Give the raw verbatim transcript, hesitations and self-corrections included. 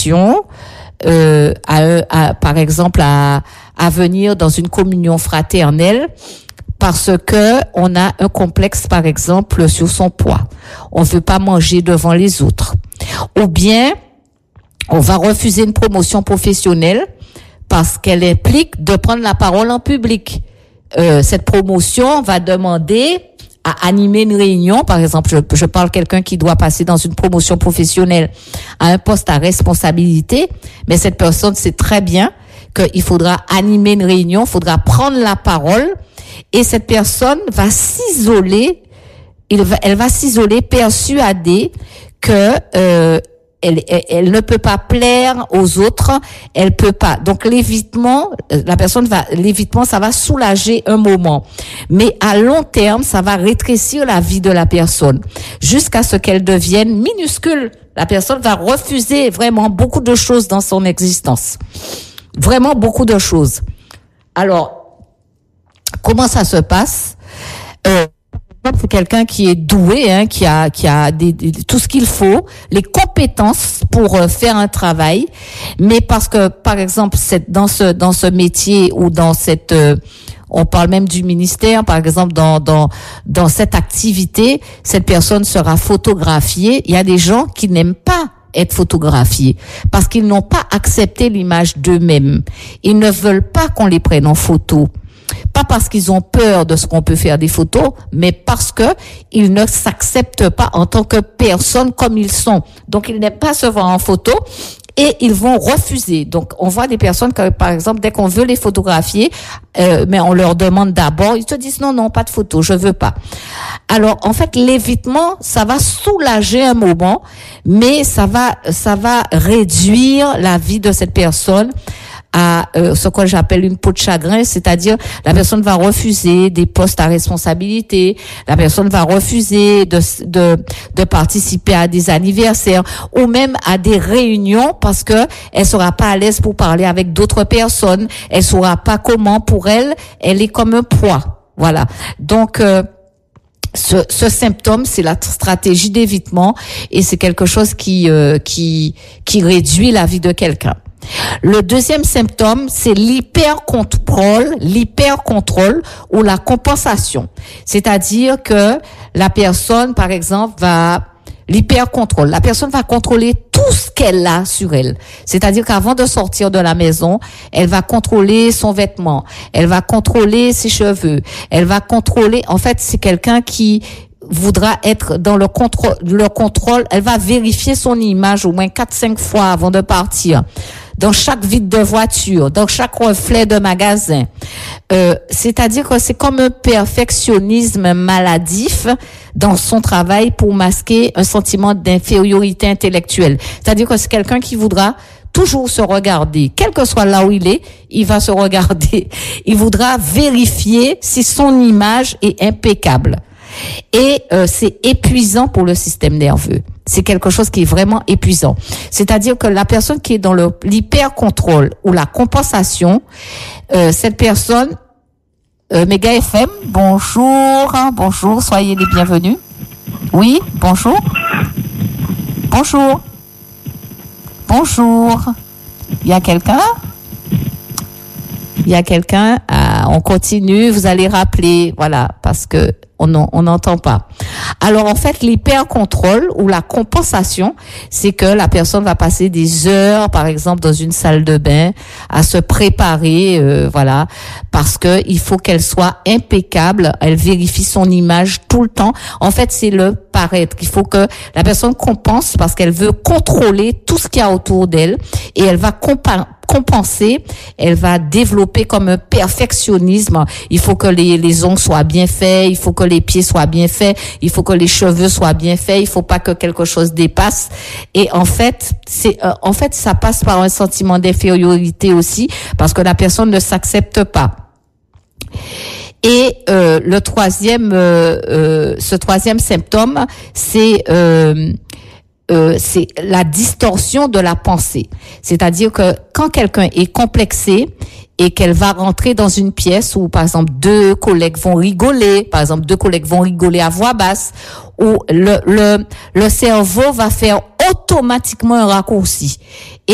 invitation, euh, à, à, par exemple, à, à venir dans une communion fraternelle, parce que on a un complexe, par exemple, sur son poids. On veut pas manger devant les autres. Ou bien, on va refuser une promotion professionnelle parce qu'elle implique de prendre la parole en public. Euh, cette promotion va demander à animer une réunion. Par exemple, je, je parle de quelqu'un qui doit passer dans une promotion professionnelle à un poste à responsabilité, mais cette personne sait très bien qu'il faudra animer une réunion, il faudra prendre la parole, et cette personne va s'isoler, il va, elle va s'isoler persuadée que euh, elle, elle, elle ne peut pas plaire aux autres, elle peut pas. Donc l'évitement, la personne va, l'évitement, ça va soulager un moment, mais à long terme, ça va rétrécir la vie de la personne jusqu'à ce qu'elle devienne minuscule. La personne va refuser vraiment beaucoup de choses dans son existence, vraiment beaucoup de choses. Alors, comment ça se passe? Euh, c'est quelqu'un qui est doué, hein, qui a, qui a des, des, tout ce qu'il faut, les compétences pour euh, faire un travail, mais parce que, par exemple, c'est dans ce, dans ce métier ou dans cette, euh, on parle même du ministère, par exemple, dans, dans, dans cette activité, cette personne sera photographiée. Il y a des gens qui n'aiment pas être photographiés parce qu'ils n'ont pas accepté l'image d'eux-mêmes. Ils ne veulent pas qu'on les prenne en photo. Pas parce qu'ils ont peur de ce qu'on peut faire des photos, mais parce que ils ne s'acceptent pas en tant que personne comme ils sont. Donc, ils n'aiment pas se voir en photo et ils vont refuser. Donc, on voit des personnes que, par exemple, dès qu'on veut les photographier, euh, mais on leur demande d'abord, ils te disent non, non, pas de photo, je veux pas. Alors, en fait, l'évitement, ça va soulager un moment, mais ça va, ça va réduire la vie de cette personne à euh, ce que j'appelle une peau de chagrin, c'est-à-dire la personne va refuser des postes à responsabilité, la personne va refuser de de de participer à des anniversaires ou même à des réunions parce que elle sera pas à l'aise pour parler avec d'autres personnes, elle saura pas comment. Pour elle, elle est comme un poids. Voilà. Donc euh, Ce, ce symptôme, c'est la stratégie d'évitement et c'est quelque chose qui euh, qui qui réduit la vie de quelqu'un. Le deuxième symptôme, c'est l'hypercontrôle, l'hypercontrôle ou la compensation. C'est-à-dire que la personne, par exemple, va l'hypercontrôle. La personne va contrôler tout ce qu'elle a sur elle. C'est-à-dire qu'avant de sortir de la maison, elle va contrôler son vêtement, elle va contrôler ses cheveux, elle va contrôler. En fait, c'est quelqu'un qui voudra être dans le contrôle, le contrôle. Elle va vérifier son image au moins quatre, cinq fois avant de partir. Dans chaque vide de voiture, dans chaque reflet de magasin. Euh, c'est-à-dire que c'est comme un perfectionnisme maladif dans son travail pour masquer un sentiment d'infériorité intellectuelle. C'est-à-dire que c'est quelqu'un qui voudra toujours se regarder, quel que soit là où il est, il va se regarder. Il voudra vérifier si son image est impeccable. Et euh, c'est épuisant pour le système nerveux. C'est quelque chose qui est vraiment épuisant. C'est-à-dire que la personne qui est dans le l'hyper-contrôle ou la compensation, euh, cette personne, euh, Méga F M, bonjour, hein, bonjour, soyez les bienvenus. Oui, bonjour. Bonjour. Bonjour. Il y a quelqu'un? Il y a quelqu'un? Ah, on continue, vous allez rappeler, voilà, parce que on n'entend pas. Alors en fait, l'hyper-contrôle ou la compensation, c'est que la personne va passer des heures, par exemple, dans une salle de bain, à se préparer, euh, voilà, parce que il faut qu'elle soit impeccable. Elle vérifie son image tout le temps. En fait, c'est le paraître. Il faut que la personne compense parce qu'elle veut contrôler tout ce qu'il y a autour d'elle et elle va compa- compenser, elle va développer comme un perfectionnisme. Il faut que les, les ongles soient bien faits, il faut que les pieds soient bien faits, il faut que les cheveux soient bien faits, il faut pas que quelque chose dépasse. Et en fait, c'est, euh, en fait, ça passe par un sentiment d'infériorité aussi, parce que la personne ne s'accepte pas. Et euh, le troisième, euh, euh, ce troisième symptôme, c'est euh, Euh, c'est la distorsion de la pensée. C'est-à-dire que quand quelqu'un est complexé et qu'elle va rentrer dans une pièce où, par exemple, deux collègues vont rigoler, par exemple, deux collègues vont rigoler à voix basse, où le, le, le cerveau va faire automatiquement un raccourci.